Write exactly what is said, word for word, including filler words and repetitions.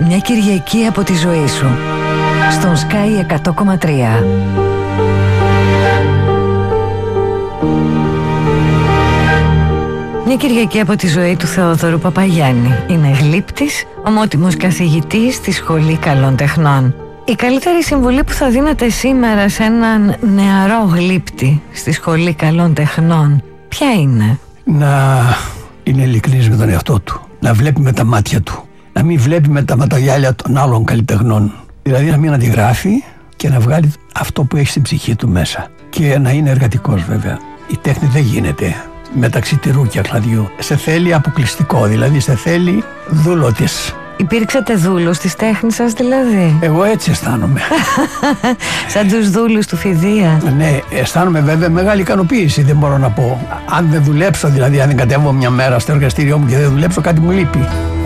Μια Κυριακή από τη ζωή σου στον Sky εκατό κόμμα τρία. Μια Κυριακή από τη ζωή του Θεοδόρου Παπαγιάννη. Είναι γλύπτης, ομότιμος καθηγητής στη Σχολή Καλών Τεχνών. Η καλύτερη συμβουλή που θα δίνετε σήμερα σε έναν νεαρό γλύπτη στη Σχολή Καλών Τεχνών, ποια είναι? Να είναι ειλικρινής με τον εαυτό του. Να βλέπει με τα μάτια του. Να μην βλέπει με τα ματαγιάλια των άλλων καλλιτεχνών. Δηλαδή να μην αντιγράφει και να βγάλει αυτό που έχει στην ψυχή του μέσα. Και να είναι εργατικός βέβαια. Η τέχνη δεν γίνεται μεταξύ τυρού και κλαδιού. Σε θέλει αποκλειστικό, δηλαδή σε θέλει δούλο της. Υπήρξατε δούλος της τέχνης σας δηλαδή? Εγώ έτσι αισθάνομαι. Σαν τους δούλους του Φιδία. Ναι, αισθάνομαι βέβαια μεγάλη ικανοποίηση, δεν μπορώ να πω. Αν δεν δουλέψω, δηλαδή αν δεν κατέβω μια μέρα στο εργαστήριό μου και δεν δουλέψω, κάτι μου λείπει.